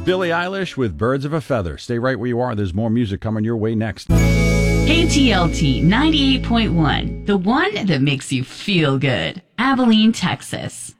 Billie Eilish with Birds of a Feather. Stay right where you are. There's more music coming your way next. KTLT 98.1, the one that makes you feel good. Abilene, Texas.